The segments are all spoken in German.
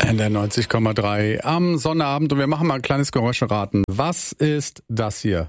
NDR 90,3 am Sonnabend und wir machen mal ein kleines Geräuscheraten. Was ist das hier?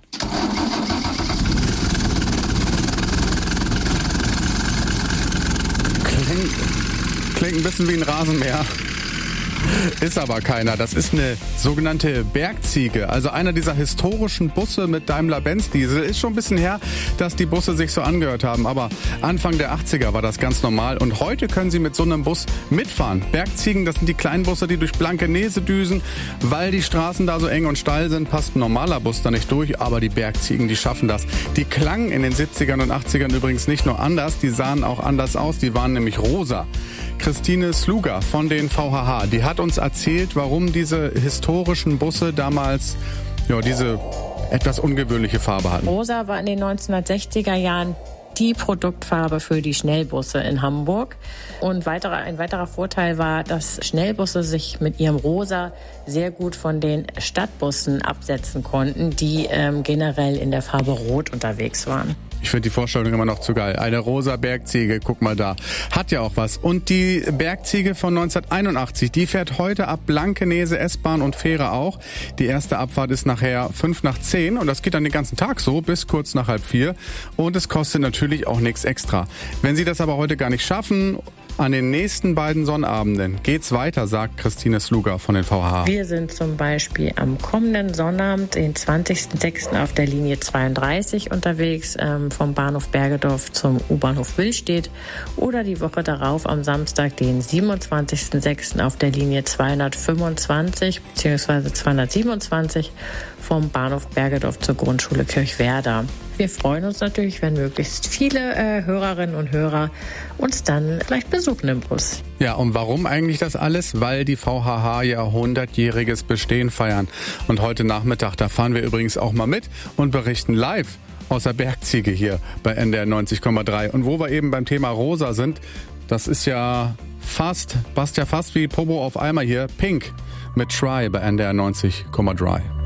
Klingt ein bisschen wie ein Rasenmäher. Ist aber keiner. Das ist eine sogenannte Bergziege. Also einer dieser historischen Busse mit Daimler-Benz-Diesel. Ist schon ein bisschen her, dass die Busse sich so angehört haben. Aber Anfang der 80er war das ganz normal. Und heute können Sie mit so einem Bus mitfahren. Bergziegen, das sind die kleinen Busse, die durch Blankenese düsen. Weil die Straßen da so eng und steil sind, passt ein normaler Bus da nicht durch. Aber die Bergziegen, die schaffen das. Die klangen in den 70ern und 80ern übrigens nicht nur anders. Die sahen auch anders aus. Die waren nämlich rosa. Christine Sluger von den VHH, die hat uns erzählt, warum diese historischen Busse damals diese etwas ungewöhnliche Farbe hatten. Rosa war in den 1960er Jahren die Produktfarbe für die Schnellbusse in Hamburg. Und ein weiterer Vorteil war, dass Schnellbusse sich mit ihrem Rosa sehr gut von den Stadtbussen absetzen konnten, die generell in der Farbe Rot unterwegs waren. Ich finde die Vorstellung immer noch zu geil. Eine rosa Bergziege, guck mal da. Hat ja auch was. Und die Bergziege von 1981, die fährt heute ab Blankenese, S-Bahn und Fähre auch. Die erste Abfahrt ist nachher 5:10 und das geht dann den ganzen Tag so, bis kurz nach 3:30. Und es kostet natürlich auch nichts extra. Wenn Sie das aber heute gar nicht schaffen, an den nächsten beiden Sonnabenden geht's weiter, sagt Christine Sluger von den VHH. Wir sind zum Beispiel am kommenden Sonnabend, den 20.06. auf der Linie 32 unterwegs, vom Bahnhof Bergedorf zum U-Bahnhof Willstedt, oder die Woche darauf am Samstag, den 27.06. auf der Linie 225 bzw. 227 vom Bahnhof Bergedorf zur Grundschule Kirchwerder. Wir freuen uns natürlich, wenn möglichst viele Hörerinnen und Hörer uns dann vielleicht besuchen im Bus. Ja, und warum eigentlich das alles? Weil die VHH ja 100-jähriges Bestehen feiern. Und heute Nachmittag, da fahren wir übrigens auch mal mit und berichten live aus der Bergziege hier bei NDR 90,3. Und wo wir eben beim Thema Rosa sind, das ist passt ja fast wie Popo auf Eimer hier, Pink mit Try bei NDR 90,3.